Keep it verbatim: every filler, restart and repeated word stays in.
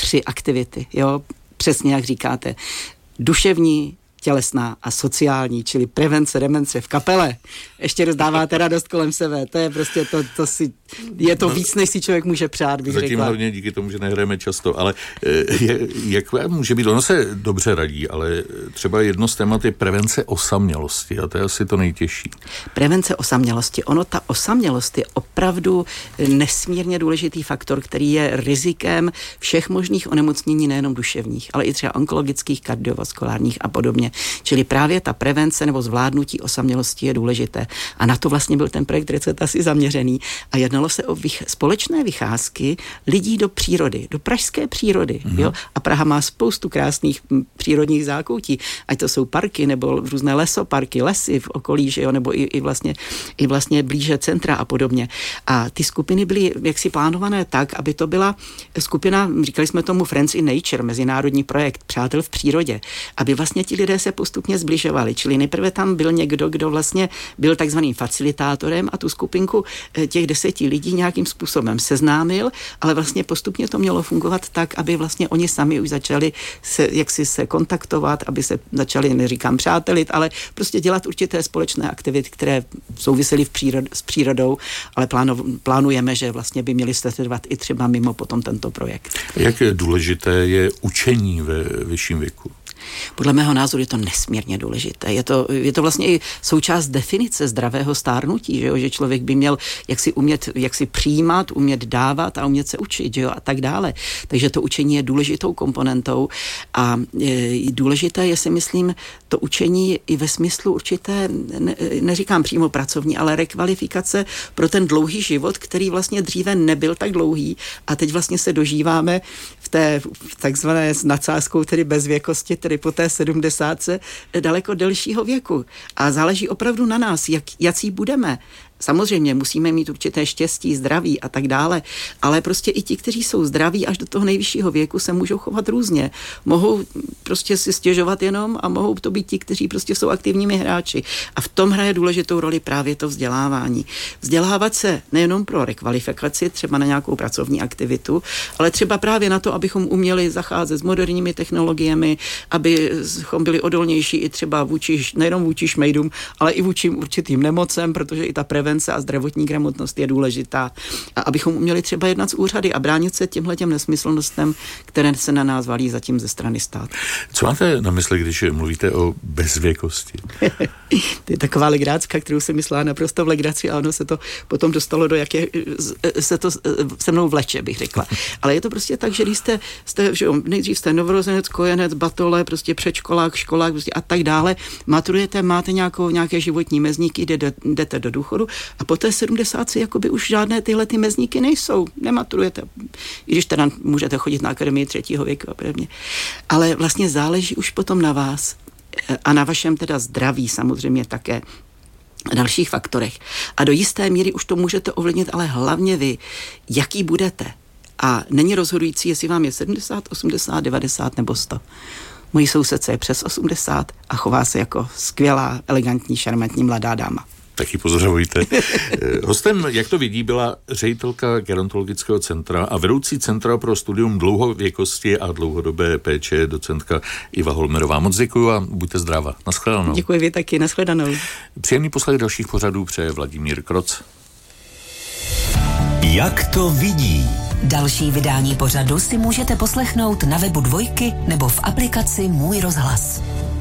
tři aktivity, jo, přesně jak říkáte. Duševní, tělesná a sociální, čili prevence demence v kapele. Ještě rozdáváte radost kolem sebe. To je prostě to, to si, je to no, víc, než si člověk může přát, bych zatím řekla. hlavně díky tomu, že nehrajeme často, ale je, jak může být, ono se dobře radí, ale třeba jedno z témat je prevence osamělosti a to je asi to nejtěžší. Prevence osamělosti. Ono, ta osamělost je opravdu nesmírně důležitý faktor, který je rizikem všech možných onemocnění, nejenom duševních, ale i třeba onkologických, kardiovaskulárních a podobně. Čili právě ta prevence nebo zvládnutí osamělosti je důležité. A na to vlastně byl ten projekt Recept asi zaměřený. A jednalo se o vych- společné vycházky lidí do přírody, do pražské přírody. Mm-hmm. Jo? A Praha má spoustu krásných m, přírodních zákoutí, ať to jsou parky nebo různé lesoparky, lesy v okolí, že jo? Nebo i, i, vlastně, i vlastně blíže centra a podobně. A ty skupiny byly jaksi plánované tak, aby to byla skupina, říkali jsme tomu Friends in Nature, mezinárodní projekt Přátel v přírodě, aby vlastně ti lidé se postupně zbližovali. Čili nejprve tam byl někdo, kdo vlastně byl takzvaným facilitátorem a tu skupinku těch deseti lidí nějakým způsobem seznámil, ale vlastně postupně to mělo fungovat tak, aby vlastně oni sami už začali se, jaksi se kontaktovat, aby se začali, neříkám přátelit, ale prostě dělat určité společné aktivity, které souvisely v přírod, s přírodou, ale pláno, plánujeme, že vlastně by měli se trvat i třeba mimo potom tento projekt. Jak důležité je učení ve vyšším věku? Podle mého názoru je to nesmírně důležité. Je to, je to vlastně i součást definice zdravého stárnutí, že, jo? Že člověk by měl jaksi umět, jaksi přijímat, umět dávat a umět se učit, že jo? A tak dále. Takže to učení je důležitou komponentou a je, důležité je, si myslím, to učení i ve smyslu určité, ne, neříkám přímo pracovní, ale rekvalifikace pro ten dlouhý život, který vlastně dříve nebyl tak dlouhý a teď vlastně se dožíváme v té v takzvané s nadsázkou, tedy bezvěkosti, tedy po té sedmdesátce daleko delšího věku. A záleží opravdu na nás, jak, jací budeme. Samozřejmě musíme mít určité štěstí, zdraví a tak dále, ale prostě i ti, kteří jsou zdraví až do toho nejvyššího věku, se můžou chovat různě. Mohou prostě si stěžovat jenom a mohou to být ti, kteří prostě jsou aktivními hráči. A v tom hraje důležitou roli právě to vzdělávání. Vzdělávat se nejenom pro rekvalifikaci, třeba na nějakou pracovní aktivitu, ale třeba právě na to, abychom uměli zacházet s moderními technologiemi, abychom byli odolnější i třeba vůči, nejenom vůči šmejdům, ale i vůči určitým nemocem, protože i ta prevence a zdravotní gramotnost je důležitá. A abychom uměli třeba jednat s úřady a bránit se těmhletěm nesmyslnostem, které se na nás valí zatím ze strany státu. Co máte na mysli, když mluvíte o bezvěkosti? To je taková legrácka, kterou jsem myslela naprosto v legraci a ono se to potom dostalo do jaké, se to se mnou vleče, bych řekla. Ale je to prostě tak, že když jste, jste že nejdřív jste novorozenec, kojenec, batole, prostě předškolák, školák prostě a tak dále, maturujete, máte nějakou, nějaké životní mezníky, jdete, jdete do důchodu a po té sedmdesátce jakoby už žádné tyhle ty mezníky nejsou. Nematurujete. I když teda můžete chodit na akademii třetího věku a podobně. Ale vlastně záleží už potom na vás a na vašem teda zdraví samozřejmě také a dalších faktorech. A do jisté míry už to můžete ovlivnit, ale hlavně vy, jaký budete. A není rozhodující, jestli vám je sedmdesát, osmdesát, devadesát nebo sto. Mojí sousedce je přes osmdesát a chová se jako skvělá, elegantní, šarmantní mladá dáma. Taky pozdravujte. Hostem, jak to vidí, byla ředitelka gerontologického centra a vedoucí Centra pro studium dlouhověkosti a dlouhodobé péče docentka Iva Holmerová. Moc děkuju a buďte zdráva. Naschledanou. Děkuji, vy taky. Naschledanou. Příjemný poslech dalších pořadů přeje Vladimír Kroc. Jak to vidí? Další vydání pořadu si můžete poslechnout na webu Dvojky nebo v aplikaci Můj rozhlas.